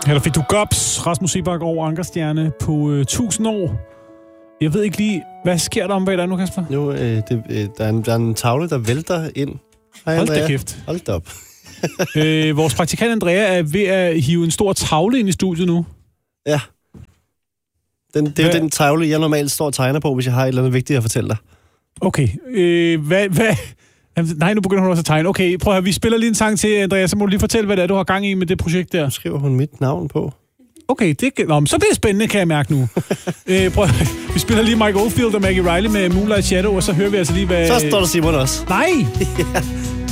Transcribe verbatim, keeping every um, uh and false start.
Her der fik du Gobs, Rasmus Seebach over Ankerstjerne på øh, tusind år. Jeg ved ikke lige, hvad sker der om bag dig nu, Kasper? Nu, øh, det, øh, der, er en, der er en tavle, der vælter ind. Hej, Hold Andrea. da kæft. Hold da op. øh, vores praktikant Andrea er ved at hive en stor tavle ind i studiet nu. Ja. Den, det er hvad? Jo den tavle, jeg normalt står og tegner på, hvis jeg har et eller andet vigtigt at fortælle dig. Okay. Øh, hvad... hvad? Nej, nu begynder hun også at tegne. Okay, prøv at høre, vi spiller lige en sang til, Andrea, så må du lige fortælle, hvad det er, du har gang i med det projekt der. Nu skriver hun mit navn på. Okay, det, nå, så bliver det spændende, kan jeg mærke nu. øh, prøv, vi spiller lige Mike Oldfield og Maggie Riley med Moonlight Shadow, og så hører vi altså lige, hvad... Så står der Simon også. Nej! Ja.